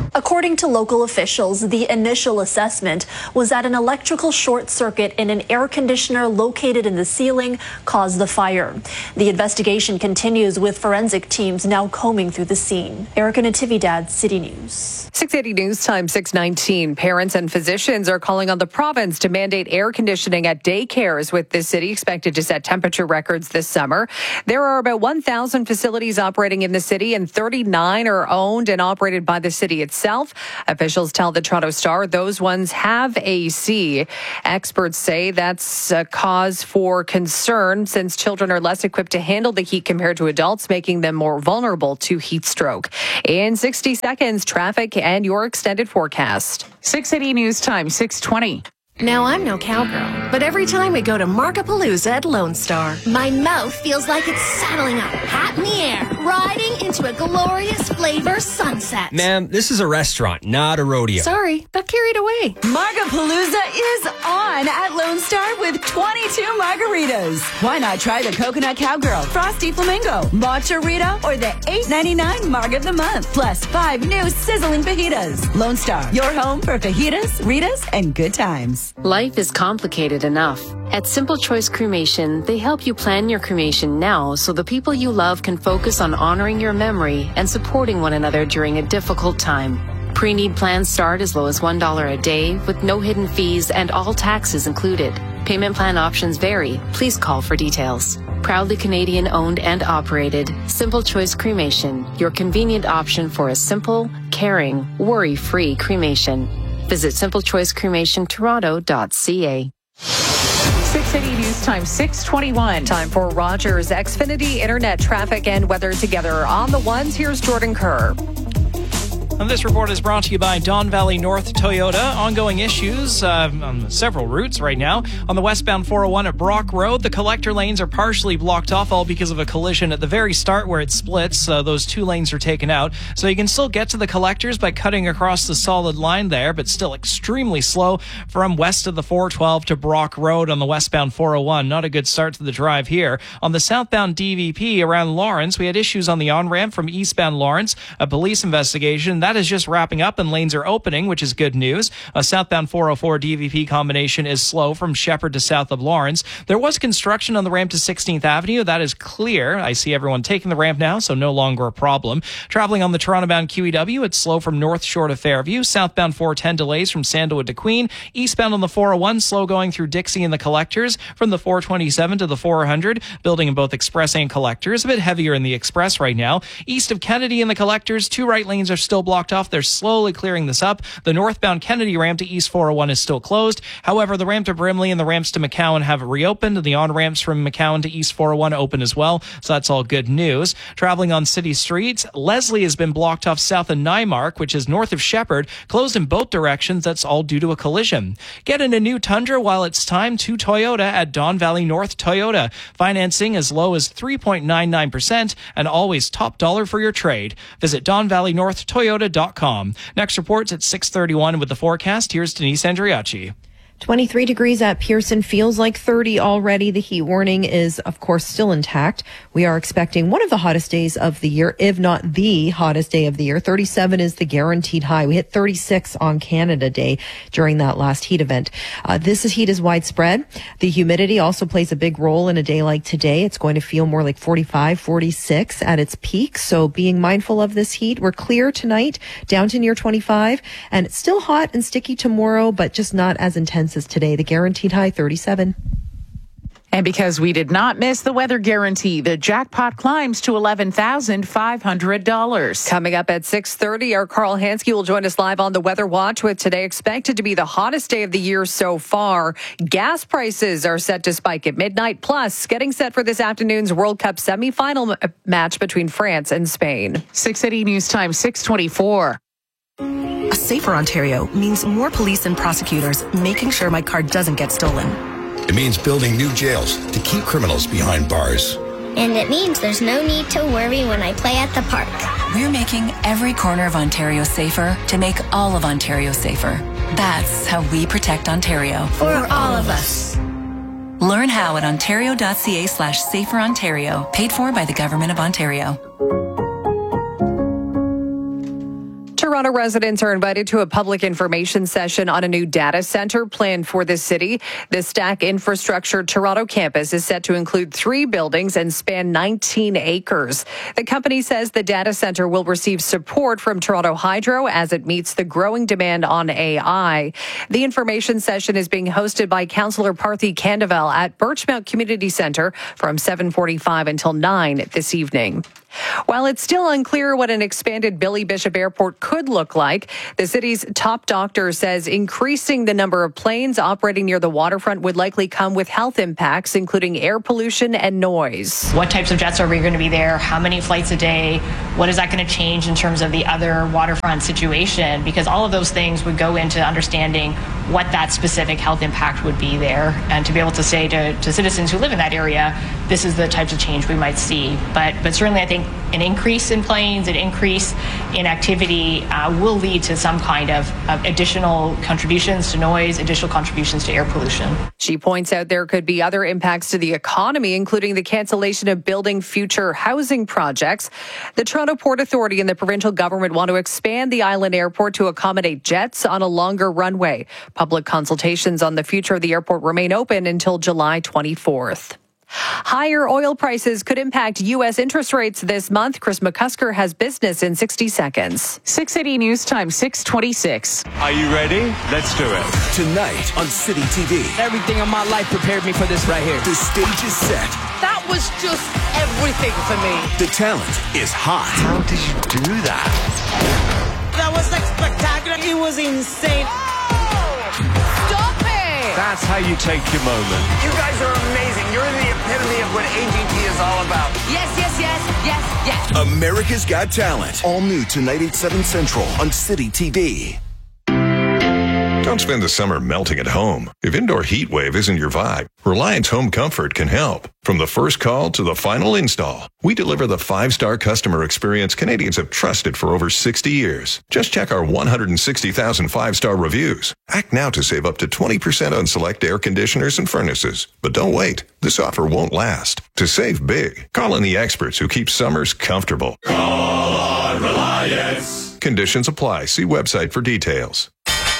According to local officials, the initial assessment was that an electrical short circuit in an air conditioner located in the ceiling caused the fire. The investigation continues with forensic teams now combing through the scene. Erica Natividad, City News. six eighty News Time, six nineteen. Parents and physicians are calling on the province to mandate air conditioning at daycares, with the city expected to set temperature records this summer. There are about one thousand facilities operating in the city, and thirty-nine are owned and operated by the city itself. Officials tell the Toronto Star those ones have A C. Experts say that's a cause for concern since children are less equipped to handle the heat compared to adults, making them more vulnerable to heat stroke. In sixty seconds, traffic and your extended forecast. six eighty News Time, six twenty. Now, I'm no cowgirl, but every time we go to Markapalooza at Lone Star, my mouth feels like it's saddling up, hat in the air, riding into a glorious flavor sunset. Ma'am, this is a restaurant, not a rodeo. Sorry, got carried away. Markapalooza is on at Lone Star with twenty-two margaritas. Why not try the Coconut Cowgirl, Frosty Flamingo, Mozzarella, or the eight ninety-nine Marg of the Month, plus five new sizzling fajitas. Lone Star, your home for fajitas, Ritas, and good times. Life is complicated enough. At Simple Choice Cremation, they help you plan your cremation now so the people you love can focus on honoring your memory and supporting one another during a difficult time. Pre-need plans start as low as one dollar a day with no hidden fees and all taxes included. Payment plan options vary. Please call for details. Proudly Canadian owned and operated, Simple Choice Cremation, your convenient option for a simple, caring, worry-free cremation. Visit simple choice cremation toronto dot c a. six eighty News Time, six twenty-one. Time for Rogers Xfinity Internet traffic and weather together on the ones. Here's Jordan Kerr. And this report is brought to you by Don Valley North Toyota. Ongoing issues uh, on several routes right now. On the westbound four oh one at Brock Road, the collector lanes are partially blocked off, all because of a collision at the very start where it splits. Uh, those two lanes are taken out. So you can still get to the collectors by cutting across the solid line there, but still extremely slow from west of the four twelve to Brock Road on the westbound four oh one. Not a good start to the drive here. On the southbound D V P around Lawrence, we had issues on the on-ramp from eastbound Lawrence. A police investigation. That is just wrapping up and lanes are opening, which is good news. A southbound four oh four D V P combination is slow from Shepherd to south of Lawrence. There was construction on the ramp to sixteenth Avenue. That is clear. I see everyone taking the ramp now, so no longer a problem. Traveling on the Toronto-bound Q E W, it's slow from North Shore to Fairview. Southbound four ten delays from Sandalwood to Queen. Eastbound on the four oh one, slow going through Dixie and the collectors. From the four twenty-seven to the four hundred, building in both express and collectors. A bit heavier in the express right now. East of Kennedy and the collectors, two right lanes are still blocked off. They're slowly clearing this up. The northbound Kennedy ramp to East four oh one is still closed. However, the ramp to Brimley and the ramps to McCowan have reopened. The on-ramps from McCowan to East four oh one open as well. So that's all good news. Traveling on city streets, Leslie has been blocked off south of Nymark, which is north of Shepherd, closed in both directions. That's all due to a collision. Get in a new Tundra while it's time to Toyota at Don Valley North Toyota. Financing as low as three point nine nine percent and always top dollar for your trade. Visit don valley north toyota dot com. Next report's at six thirty-one with the forecast. Here's Denise Andriacci. twenty-three degrees at Pearson, feels like thirty already. The heat warning is, of course, still intact. We are expecting one of the hottest days of the year, if not the hottest day of the year. thirty-seven is the guaranteed high. We hit thirty-six on Canada Day during that last heat event. Uh, this heat is widespread. The humidity also plays a big role in a day like today. It's going to feel more like forty-five, forty-six at its peak. So being mindful of this heat. We're clear tonight, down to near twenty-five, and it's still hot and sticky tomorrow, but just not as intense as today. The guaranteed high, thirty-seven. And because we did not miss the weather guarantee, the jackpot climbs to eleven thousand five hundred dollars. Coming up at six thirty, our Carl Hansky will join us live on the Weather Watch, with today expected to be the hottest day of the year so far. Gas prices are set to spike at midnight, plus getting set for this afternoon's World Cup semifinal match between France and Spain. six eighty News Time, six twenty-four. A safer Ontario means more police and prosecutors making sure my car doesn't get stolen. It means building new jails to keep criminals behind bars. And it means there's no need to worry when I play at the park. We're making every corner of Ontario safer to make all of Ontario safer. That's how we protect Ontario. For all of us. Learn how at ontario.ca slash safer Ontario. Paid for by the Government of Ontario. Toronto Toronto residents are invited to a public information session on a new data center planned for the city. The Stack Infrastructure Toronto campus is set to include three buildings and span nineteen acres. The company says the data center will receive support from Toronto Hydro as it meets the growing demand on A I. The information session is being hosted by Councillor Parthy Candavel at Birchmount Community Centre from seven forty-five until nine this evening. While it's still unclear what an expanded Billy Bishop Airport could look like, the city's top doctor says increasing the number of planes operating near the waterfront would likely come with health impacts, including air pollution and noise. What types of jets are we going to be there? How many flights a day? What is that going to change in terms of the other waterfront situation? Because all of those things would go into understanding what that specific health impact would be there, and to be able to say to, to citizens who live in that area, this is the types of change we might see. But, but certainly I think an increase in planes, an increase in activity uh, will lead to some kind of, of additional contributions to noise, additional contributions to air pollution. She points out there could be other impacts to the economy, including the cancellation of building future housing projects. The Toronto Port Authority and the provincial government want to expand the island airport to accommodate jets on a longer runway. Public consultations on the future of the airport remain open until July twenty-fourth. Higher oil prices could impact U S interest rates this month. Chris McCusker has business in sixty seconds. six eighty News Time, six twenty-six. Are you ready? Let's do it. Tonight on City T V. Everything in my life prepared me for this right here. The stage is set. That was just everything for me. The talent is hot. How did you do that? That was like spectacular. It was insane. Stop it! That's how you take your moment. You guys are amazing. You're the epitome of what A G T is all about. Yes, yes, yes, yes, yes. America's Got Talent. All new tonight at seven Central on City T V. Don't spend the summer melting at home. If indoor heat wave isn't your vibe, Reliance Home Comfort can help. From the first call to the final install, we deliver the five-star customer experience Canadians have trusted for over sixty years. Just check our one hundred sixty thousand five-star reviews. Act now to save up to twenty percent on select air conditioners and furnaces. But don't wait. This offer won't last. To save big, call in the experts who keep summers comfortable. Call on Reliance. Conditions apply. See website for details.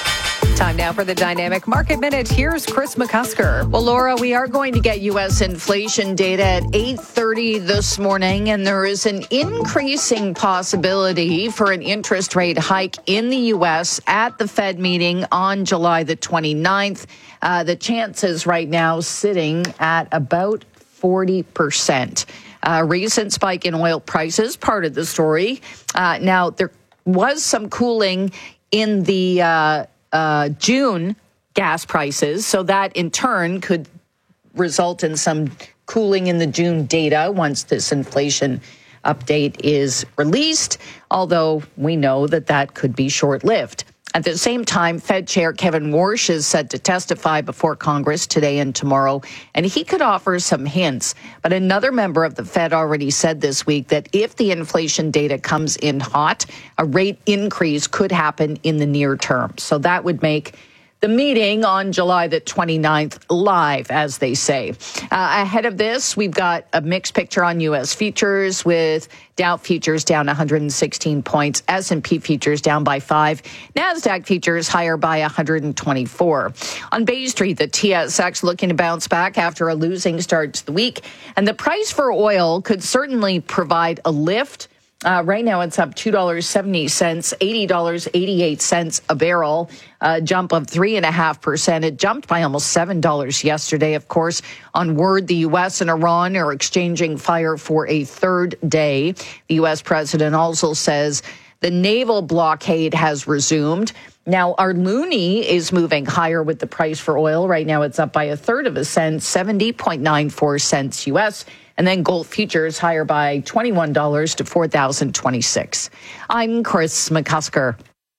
Time now for the Dynamic Market Minute. Here's Chris McCusker. Well, Laura, we are going to get U S inflation data at eight thirty this morning, and there is an increasing possibility for an interest rate hike in the U S at the Fed meeting on July the twenty-ninth. Uh, the chances right now sitting at about forty percent. Uh, recent spike in oil prices, part of the story. Uh, now, there was some cooling in the uh, Uh, June gas prices, so that in turn could result in some cooling in the June data once this inflation update is released, although we know that that could be short-lived. At the same time, Fed Chair Kevin Warsh is set to testify before Congress today and tomorrow, and he could offer some hints. But another member of the Fed already said this week that if the inflation data comes in hot, a rate increase could happen in the near term. So that would make the meeting on July the twenty-ninth live, as they say. Uh, ahead of this, we've got a mixed picture on U S futures, with Dow futures down one hundred sixteen points, S and P futures down by five, NASDAQ futures higher by one hundred twenty-four. On Bay Street, the T S X looking to bounce back after a losing start to the week, and the price for oil could certainly provide a lift. Uh, right now, it's up two dollars and seventy cents, eighty dollars and eighty-eight cents a barrel, a jump of three point five percent. It jumped by almost seven dollars yesterday, of course, on word the U S and Iran are exchanging fire for a third day. The U S president also says the naval blockade has resumed. Now, our loonie is moving higher with the price for oil. Right now, it's up by a third of a cent, seventy point nine four cents U S. And then gold futures higher by twenty-one dollars to four thousand twenty-six dollars. I'm Chris McCusker.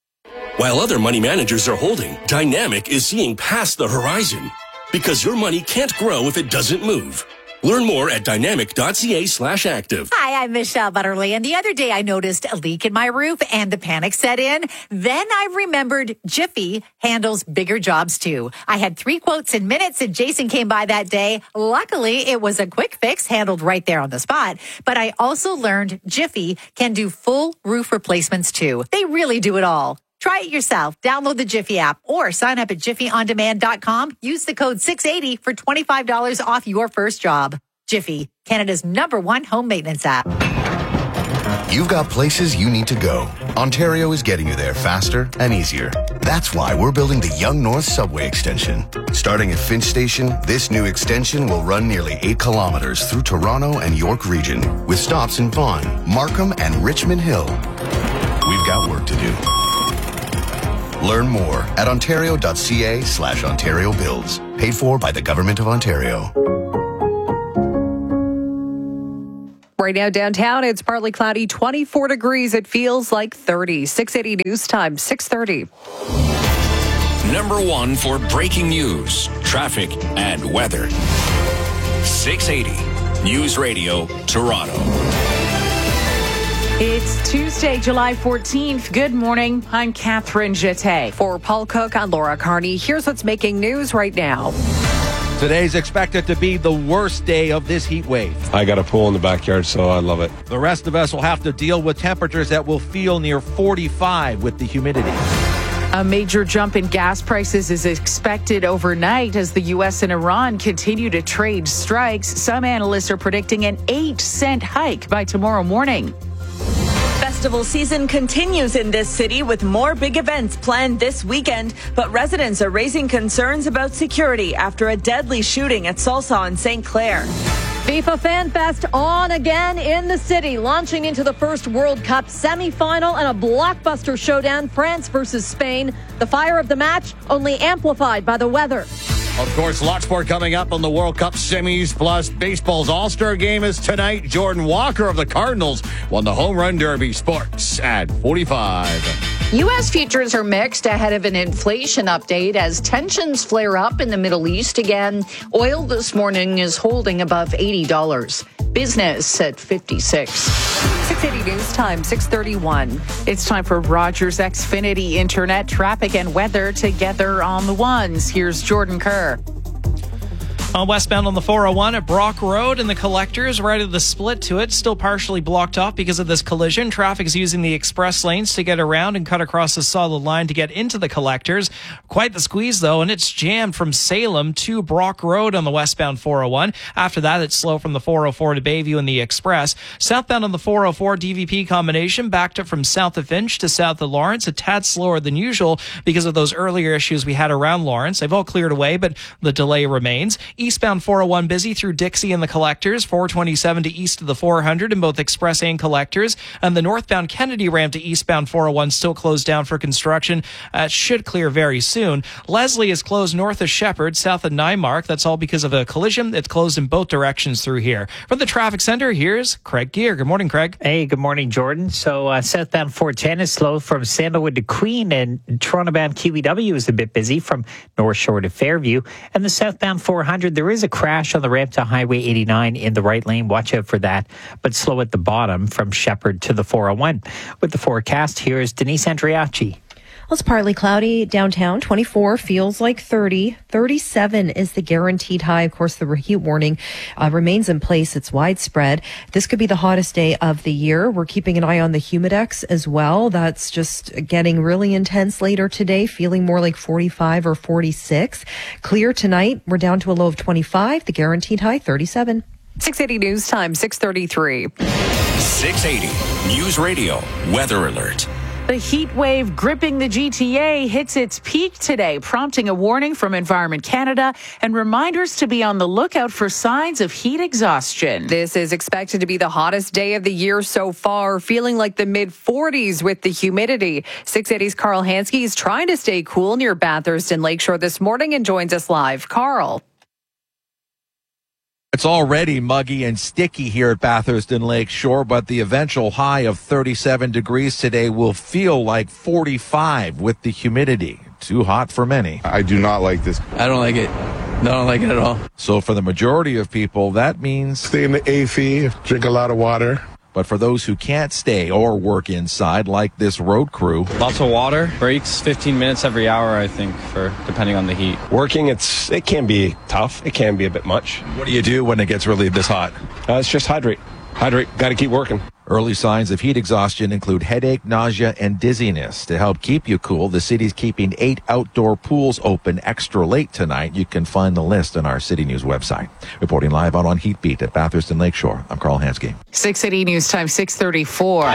While other money managers are holding, Dynamic is seeing past the horizon. Because your money can't grow if it doesn't move. Learn more at dynamic.ca slash active. Hi, I'm Michelle Butterly, and the other day I noticed a leak in my roof and the panic set in. Then I remembered Jiffy handles bigger jobs too. I had three quotes in minutes and Jason came by that day. Luckily, it was a quick fix handled right there on the spot. But I also learned Jiffy can do full roof replacements too. They really do it all. Try it yourself. Download the Jiffy app or sign up at jiffy on demand dot com. Use the code six eighty for twenty-five dollars off your first job. Jiffy, Canada's number one home maintenance app. You've got places you need to go. Ontario is getting you there faster and easier. That's why we're building the Yonge North Subway Extension. Starting at Finch Station, this new extension will run nearly eight kilometers through Toronto and York Region, with stops in Vaughan, Markham, and Richmond Hill. We've got work to do. Learn more at ontario.ca slash Ontario Builds. Paid for by the Government of Ontario. Right now downtown, it's partly cloudy, twenty-four degrees. It feels like thirty. six eighty News Time, six thirty. Number one for breaking news, traffic, and weather. six eighty News Radio, Toronto. It's Tuesday, July fourteenth. Good morning. I'm Catherine Jeté. For Paul Cook, I'm Laura Carney. Here's what's making news right now. Today's expected to be the worst day of this heat wave. I got a pool in the backyard, so I love it. The rest of us will have to deal with temperatures that will feel near forty-five with the humidity. A major jump in gas prices is expected overnight as the U S and Iran continue to trade strikes. Some analysts are predicting an eight cent hike by tomorrow morning. Festival season continues in this city with more big events planned this weekend, but residents are raising concerns about security after a deadly shooting at Salsa in Saint Clair. FIFA Fan Fest on again in the city, launching into the first World Cup semifinal and a blockbuster showdown, France versus Spain. The fire of the match only amplified by the weather. Of course, lots more coming up on the World Cup semis, plus baseball's All-Star game is tonight. Jordan Walker of the Cardinals won the Home Run Derby. Sports at forty-five. U S futures are mixed ahead of an inflation update as tensions flare up in the Middle East again. Oil this morning is holding above eighty dollars. Business at fifty-six. six eighty News Time, six thirty-one. It's time for Rogers Xfinity Internet traffic and weather together on the ones. Here's Jordan Kerr. On westbound on the four oh one at Brock Road and the collectors right at the split to it, still partially blocked off because of this collision. Traffic is using the express lanes to get around and cut across the solid line to get into the collectors. Quite the squeeze though, and it's jammed from Salem to Brock Road on the westbound four oh one. After that, it's slow from the four oh four to Bayview and the express. Southbound on the four oh four D V P combination backed up from south of Finch to south of Lawrence, a tad slower than usual because of those earlier issues we had around Lawrence. They've all cleared away, but the delay remains. Eastbound four oh one busy through Dixie and the collectors, four twenty-seven to east of the four hundred in both express and collectors, and the northbound Kennedy ramp to eastbound four oh one still closed down for construction. Uh, should clear very soon. Leslie is closed north of Shepherd, south of Nymark. That's all because of a collision. It's closed in both directions through here. From the traffic center, here's Craig Gear. Good morning, Craig. Hey, good morning, Jordan. So uh, southbound four ten is slow from Sandalwood to Queen, and Toronto-bound Kiwi W is a bit busy from North Shore to Fairview. And the southbound four hundred, there is a crash on the ramp to Highway eighty-nine in the right lane. Watch out for that, but slow at the bottom from Shepherd to the four oh one. With the forecast, here's Denise Andriachi. Well, it's partly cloudy downtown. twenty-four feels like thirty. thirty-seven is the guaranteed high. Of course, the heat warning uh, remains in place. It's widespread. This could be the hottest day of the year. We're keeping an eye on the humidex as well. That's just getting really intense later today, feeling more like forty-five or forty-six. Clear tonight. We're down to a low of twenty-five. The guaranteed high, thirty-seven. six eighty News Time, six thirty-three. six eighty News Radio Weather Alert. The heat wave gripping the G T A hits its peak today, prompting a warning from Environment Canada and reminders to be on the lookout for signs of heat exhaustion. This is expected to be the hottest day of the year so far, feeling like the mid forties with the humidity. six eighty's Carl Hansky is trying to stay cool near Bathurst and Lakeshore this morning and joins us live. Carl. It's already muggy and sticky here at Bathurst and Lakeshore, but the eventual high of thirty-seven degrees today will feel like forty-five with the humidity. Too hot for many. I do not like this. I don't like it. No, I don't like it at all. So for the majority of people, that means stay in the A C, drink a lot of water. But for those who can't stay or work inside, like this road crew, lots of water, breaks fifteen minutes every hour, I think, for depending on the heat. Working, it's it can be tough. It can be a bit much. What do you do when it gets really this hot? Uh, it's just hydrate. Hydrate. Got to keep working. Early signs of heat exhaustion include headache, nausea, and dizziness. To help keep you cool, the city's keeping eight outdoor pools open extra late tonight. You can find the list on our City News website. Reporting live out on Heat Beat at Bathurst and Lakeshore, I'm Carl Hansky. six eighty News Time, six thirty-four.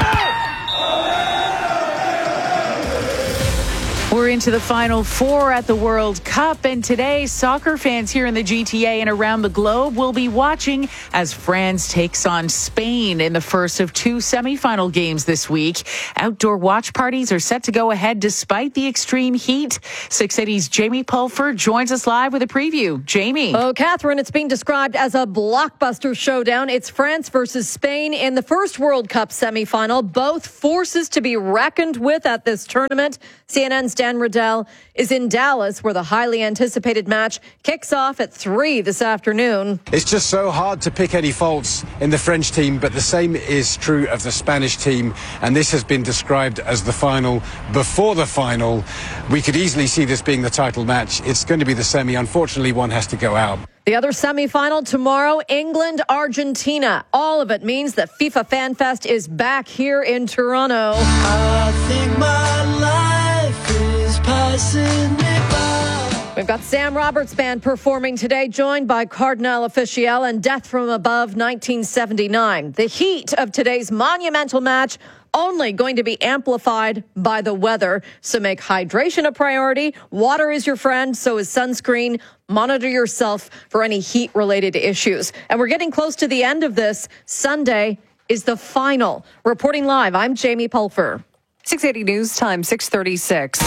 We're into the Final Four at the World Cup, and today soccer fans here in the G T A and around the globe will be watching as France takes on Spain in the first of two semifinal games this week. Outdoor watch parties are set to go ahead despite the extreme heat. six eighty's Jamie Pulfer joins us live with a preview. Jamie. Oh, Catherine, it's being described as a blockbuster showdown. It's France versus Spain in the first World Cup semifinal. Both forces to be reckoned with at this tournament. C N N's Dan Riddell is in Dallas, where the highly anticipated match kicks off at three this afternoon. It's just so hard to pick any faults in the French team, but the same is true of the Spanish team, and this has been described as the final before the final. We could easily see this being the title match. It's going to be the semi. Unfortunately, one has to go out. The other semifinal tomorrow, England, Argentina. All of it means that FIFA Fan Fest is back here in Toronto. I think my life is passing me by. We've got Sam Roberts Band performing today, joined by Cardinal Officiel and Death from Above nineteen seventy-nine. The heat of today's monumental match only going to be amplified by the weather. So make hydration a priority. Water is your friend, so is sunscreen. Monitor yourself for any heat-related issues. And we're getting close to the end of this. Sunday is the final. Reporting live, I'm Jamie Pulfer. six eighty News Time, six thirty-six.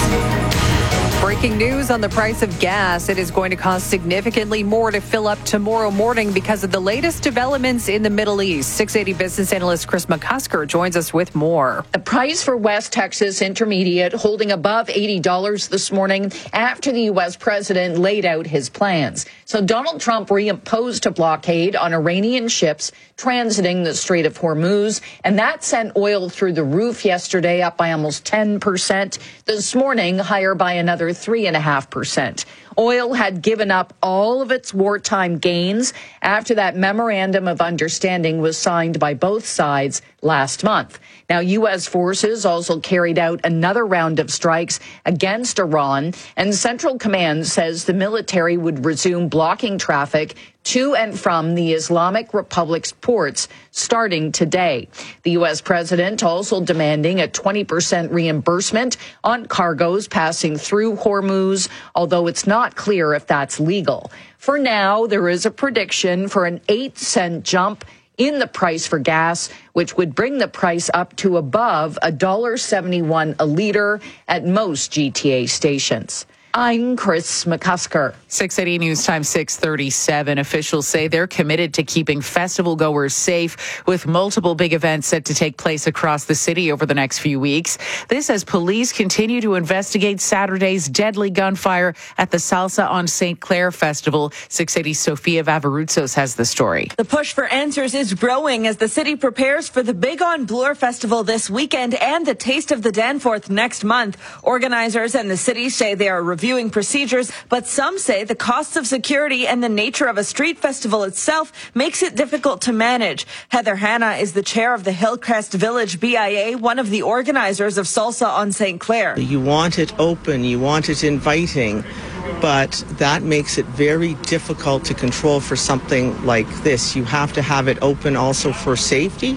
Breaking news on the price of gas. It is going to cost significantly more to fill up tomorrow morning because of the latest developments in the Middle East. six eighty business analyst Chris McCusker joins us with more. The price for West Texas Intermediate holding above eighty dollars this morning after the U S president laid out his plans. So Donald Trump reimposed a blockade on Iranian ships transiting the Strait of Hormuz, and that sent oil through the roof yesterday, up by almost ten percent. This morning, higher by another three point five percent. Oil had given up all of its wartime gains after that memorandum of understanding was signed by both sides last month. Now, U S forces also carried out another round of strikes against Iran, and Central Command says the military would resume blocking traffic to and from the Islamic Republic's ports starting today. The U S president also demanding a twenty percent reimbursement on cargoes passing through Hormuz, although it's not clear if that's legal. For now, there is a prediction for an eight cent jump in the price for gas, which would bring the price up to above one dollar seventy-one a liter at most G T A stations. I'm Chris McCusker. six eighty News Time, six thirty-seven. Officials say they're committed to keeping festival goers safe, with multiple big events set to take place across the city over the next few weeks. This as police continue to investigate Saturday's deadly gunfire at the Salsa on Saint Clair Festival. six eighty Sofia Vavarutsos has the story. The push for answers is growing as the city prepares for the Big on Bloor Festival this weekend and the Taste of the Danforth next month. Organizers and the city say they are reviewing procedures, but some say the costs of security and the nature of a street festival itself makes it difficult to manage. Heather Hanna is the chair of the Hillcrest Village B I A, one of the organizers of Salsa on Saint Clair. You want it open, you want it inviting, but that makes it very difficult to control for something like this. You have to have it open also for safety.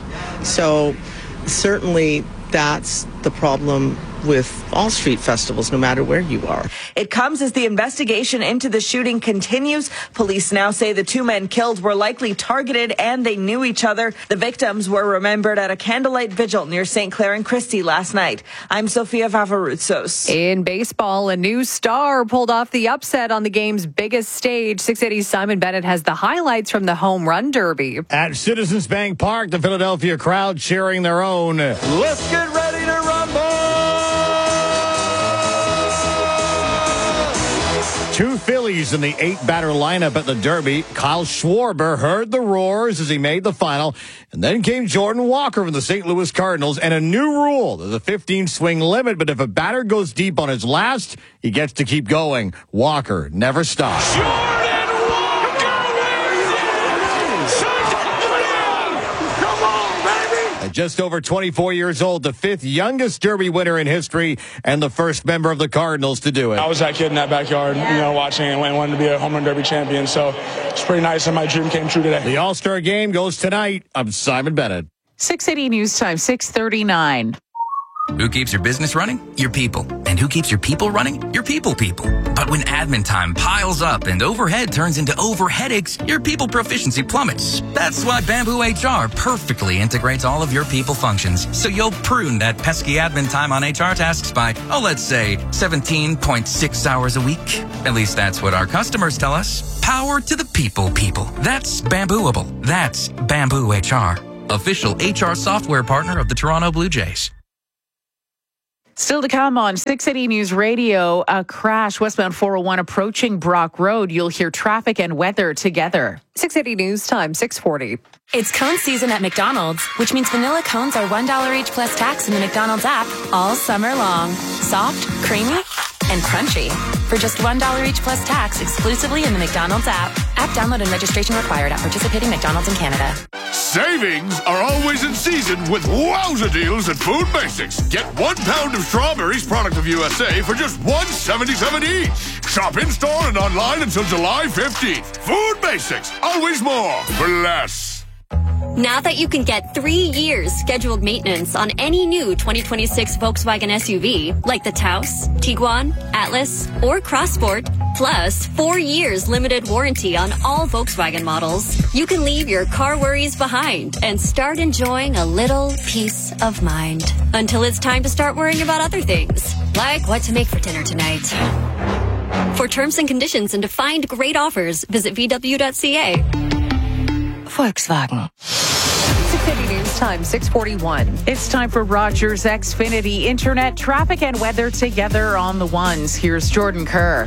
So certainly that's the problem with all street festivals, no matter where you are. It comes as the investigation into the shooting continues. Police now say the two men killed were likely targeted and they knew each other. The victims were remembered at a candlelight vigil near Saint Clair and Christie last night. I'm Sofia Vavarutsos. In baseball, a new star pulled off the upset on the game's biggest stage. six eighty's Simon Bennett has the highlights from the home run derby. At Citizens Bank Park, the Philadelphia crowd cheering their own. Let's get ready to rumble! Two Phillies goalies in the eight-batter lineup at the Derby. Kyle Schwarber heard the roars as he made the final. And then came Jordan Walker from the Saint Louis Cardinals. And a new rule. There's a fifteen-swing limit, but if a batter goes deep on his last, he gets to keep going. Walker never stops. At just over twenty-four years old, the fifth youngest Derby winner in history and the first member of the Cardinals to do it. I was that kid in that backyard, you know, watching and wanted to be a home run Derby champion. So it's pretty nice that my dream came true today. The All-Star game goes tonight. I'm Simon Bennett. six eighty News Time, six thirty-nine. Who keeps your business running? Your people. And who keeps your people running? Your people people. But when admin time piles up and overhead turns into over headaches, your people proficiency plummets. That's why Bamboo H R perfectly integrates all of your people functions. So you'll prune that pesky admin time on H R tasks by, oh, let's say seventeen point six hours a week. At least that's what our customers tell us. Power to the people people. That's Bambooable. That's Bamboo H R. Official H R software partner of the Toronto Blue Jays. Still to come on six eighty News Radio, a crash westbound four oh one approaching Brock Road. You'll hear traffic and weather together. six eighty News Time, six forty. It's cone season at McDonald's, which means vanilla cones are one dollar each plus tax in the McDonald's app all summer long. Soft, creamy, and crunchy. For just one dollar each plus tax exclusively in the McDonald's app. App download and registration required at participating McDonald's in Canada. Savings are always in season with wowza deals at Food Basics. Get one pound of strawberries, product of U S A, for just one seventy-seven each. Shop in-store and online until July fifteenth. Food Basics, always more for less. Now that you can get three years scheduled maintenance on any new twenty twenty-six Volkswagen S U V, like the Taos, Tiguan, Atlas, or Crossport, plus four years limited warranty on all Volkswagen models, you can leave your car worries behind and start enjoying a little peace of mind. Until it's time to start worrying about other things, like what to make for dinner tonight. For terms and conditions and to find great offers, visit V W dot C A. Volkswagen. six eighty News Time, six forty-one. It's time for Rogers Xfinity Internet traffic and weather together on the ones. Here's Jordan Kerr.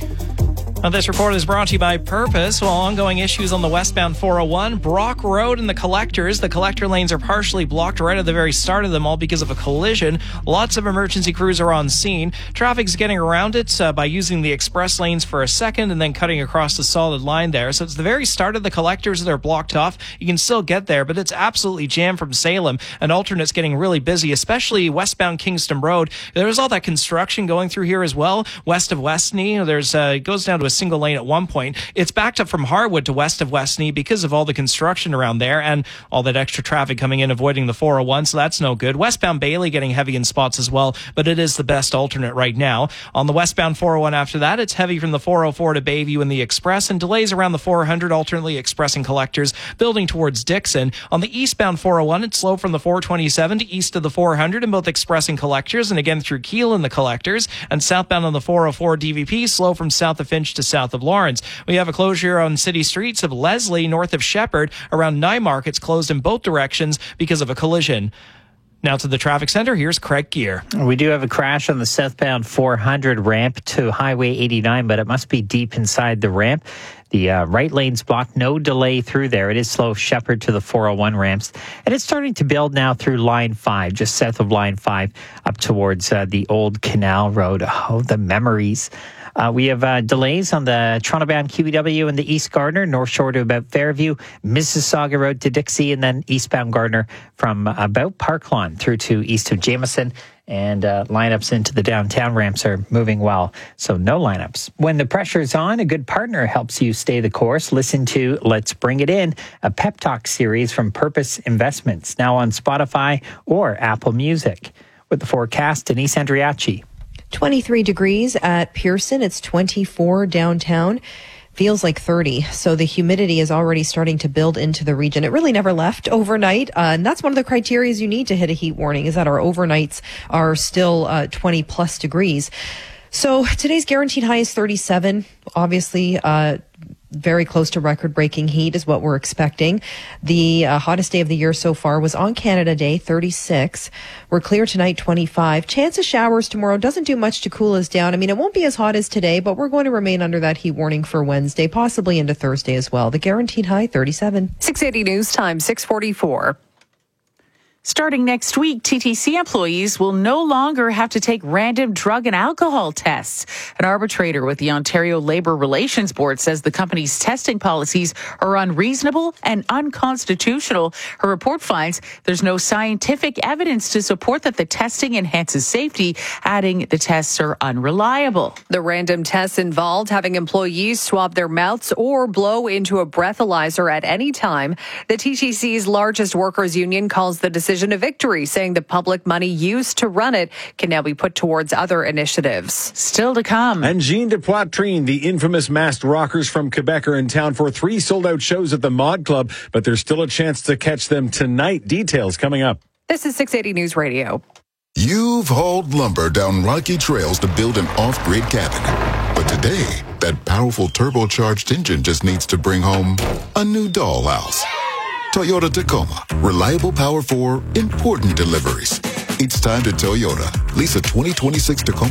Now, this report is brought to you by Purpose. While ongoing issues on the westbound four oh one, Brock Road and the collectors. The collector lanes are partially blocked right at the very start of them, all because of a collision. Lots of emergency crews are on scene. Traffic's getting around it uh, by using the express lanes for a second and then cutting across the solid line there. So it's the very start of the collectors that are blocked off. You can still get there, but it's absolutely jammed from Salem. And alternates getting really busy, especially westbound Kingston Road. There's all that construction going through here as well. West of Westney, there's uh, it goes down to a single lane at one point. It's backed up from Harwood to west of Westney because of all the construction around there and all that extra traffic coming in avoiding the four oh one, so that's no good. Westbound Bailey getting heavy in spots as well, but it is the best alternate right now. On the westbound four oh one after that, it's heavy from the four oh four to Bayview and the Express, and delays around the four hundred, alternately expressing collectors building towards Dixon. On the eastbound four oh one, it's slow from the four twenty-seven to east of the four hundred and both expressing collectors, and again through Keele and the collectors, and southbound on the four oh four D V P, slow from south of Finch to south of Lawrence. We have a closure on city streets of Leslie north of Shepherd. Around Nymark, it's closed in both directions because of a collision. Now to the traffic center, here's Craig Gear. We do have a crash on the southbound four hundred ramp to Highway eighty-nine, but it must be deep inside the ramp. The uh, right lane's blocked, no delay through there. It is slow Shepherd to the four oh one ramps. And it's starting to build now through Line five, just south of Line five, up towards uh, the old Canal Road. Oh, the memories. Uh, we have uh, delays on the Toronto-bound Q E W and the East Gardner, North Shore to about Fairview, Mississauga Road to Dixie, and then eastbound Gardner from about Park Lawn through to east of Jameson. And uh, lineups into the downtown ramps are moving well, so no lineups. When the pressure's on, a good partner helps you stay the course. Listen to Let's Bring It In, a pep talk series from Purpose Investments, now on Spotify or Apple Music. With the forecast, Denise Andriachi. twenty-three degrees at Pearson. It's twenty-four downtown. Feels like thirty. So the humidity is already starting to build into the region. It really never left overnight. Uh, and that's one of the criteria you need to hit a heat warning, is that our overnights are still uh, twenty plus degrees. So today's guaranteed high is thirty-seven. Obviously, uh, very close to record-breaking heat is what we're expecting. The uh, hottest day of the year so far was on Canada Day, thirty-six. We're clear tonight, twenty-five. Chance of showers tomorrow doesn't do much to cool us down. I mean, it won't be as hot as today, but we're going to remain under that heat warning for Wednesday, possibly into Thursday as well. The guaranteed high, thirty-seven. six eighty News Time, six forty-four. Starting next week, T T C employees will no longer have to take random drug and alcohol tests. An arbitrator with the Ontario Labour Relations Board says the company's testing policies are unreasonable and unconstitutional. Her report finds there's no scientific evidence to support that the testing enhances safety, adding the tests are unreliable. The random tests involved having employees swab their mouths or blow into a breathalyzer at any time. The T T C's largest workers' union calls the decision a victory, saying the public money used to run it can now be put towards other initiatives. Still to come. And Jean de Poitrine, the infamous masked rockers from Quebec, are in town for three sold-out shows at the Mod Club, but there's still a chance to catch them tonight. Details coming up. This is six eighty News Radio. You've hauled lumber down rocky trails to build an off-grid cabin. But today, that powerful turbocharged engine just needs to bring home a new dollhouse. Toyota Tacoma. Reliable power for important deliveries. It's time to Toyota. Lease a twenty twenty-six Tacoma